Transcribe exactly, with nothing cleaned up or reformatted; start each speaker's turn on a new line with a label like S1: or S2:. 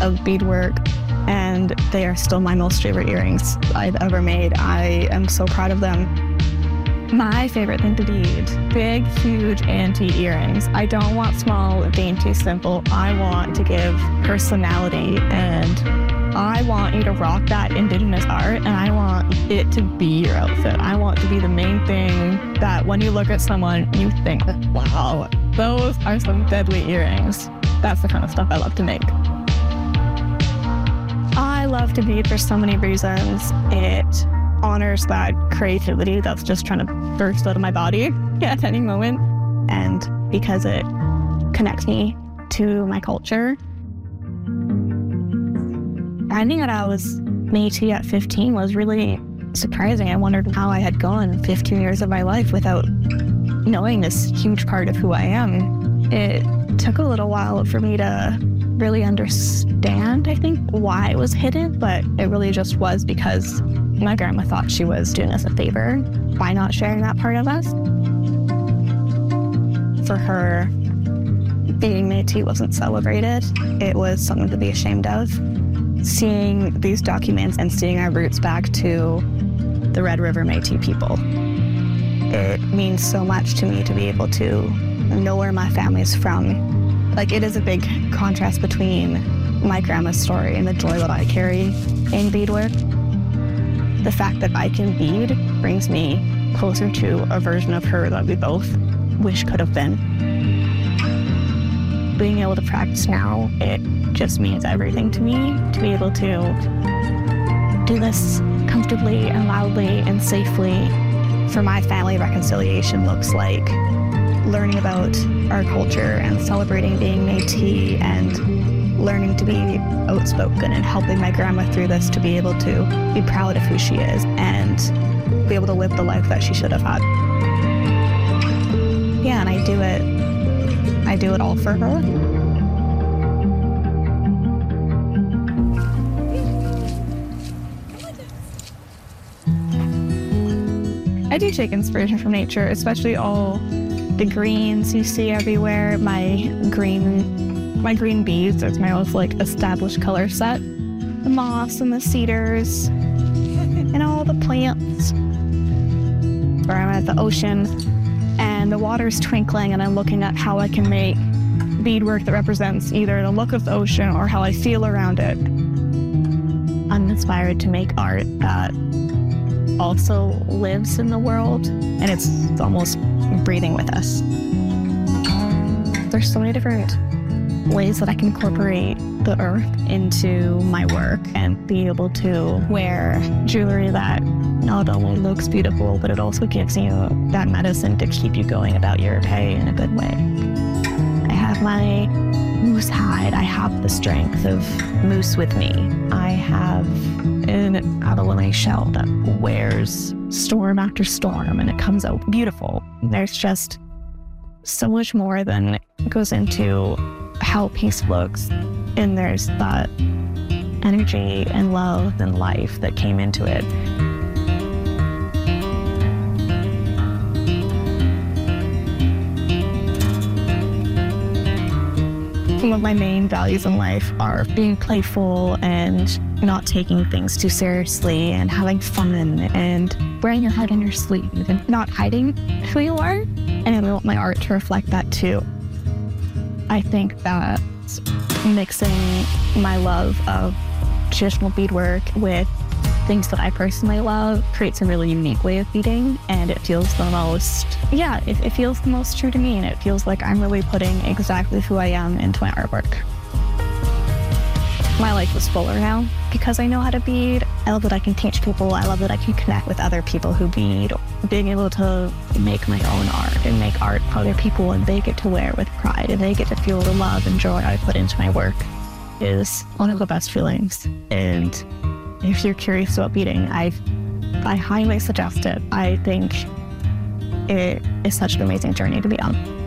S1: of beadwork, and they are still my most favorite earrings I've ever made. I am so proud of them. My favorite thing to bead, big, huge antique earrings. I don't want small, dainty, simple. I want to give personality, and I want you to rock that Indigenous art, and I want it to be your outfit. I want to be the main thing that when you look at someone, you think, wow, those are some deadly earrings. That's the kind of stuff I love to make. I love to bead for so many reasons. It honors that creativity that's just trying to burst out of my body at any moment. And because it connects me to my culture. Finding out I was Métis at fifteen was really surprising. I wondered how I had gone fifteen years of my life without knowing this huge part of who I am. It took a little while for me to really understand, I think, why it was hidden, but it really just was because my grandma thought she was doing us a favor by not sharing that part of us. For her, being Métis wasn't celebrated. It was something to be ashamed of. Seeing these documents and seeing our roots back to the Red River Métis people, it means so much to me to be able to know where my family's from. Like, it is a big contrast between my grandma's story and the joy that I carry in beadwork. The fact that I can bead brings me closer to a version of her that we both wish could have been. Being able to practice now, it just means everything to me, to be able to do this comfortably and loudly and safely. For my family, reconciliation looks like learning about our culture and celebrating being Métis and learning to be outspoken and helping my grandma through this to be able to be proud of who she is and be able to live the life that she should have had. Yeah, and I do it, I do it all for her. I do take inspiration from nature, especially all the greens you see everywhere. My green, my green beads, it's my most like established color set. The moss and the cedars and all the plants. Where I'm at the ocean and the water's twinkling and I'm looking at how I can make beadwork that represents either the look of the ocean or how I feel around it. I'm inspired to make art that also lives in the world, and it's almost breathing with us. There's so many different ways that I can incorporate the earth into my work and be able to wear jewelry that not only looks beautiful, but it also gives you that medicine to keep you going about your day in a good way. I have my moose hide. I have the strength of moose with me. I have an abalone shell that wears storm after storm and it comes out beautiful. There's just so much more than goes into how peace looks, and there's that energy and love and life that came into it. Some of my main values in life are being playful and not taking things too seriously and having fun and wearing your heart on your sleeve and not hiding who you are. And I want my art to reflect that too. I think that mixing my love of traditional beadwork with things that I personally love creates a really unique way of beading, and it feels the most, yeah, it, it feels the most true to me, and it feels like I'm really putting exactly who I am into my artwork. My life is fuller now because I know how to bead. I love that I can teach people. I love that I can connect with other people who bead. Being able to make my own art and make art for other people, and they get to wear it with pride and they get to feel the love and joy I put into my work is one of the best feelings. And if you're curious about beading, I I highly suggest it. I think it is such an amazing journey to be on.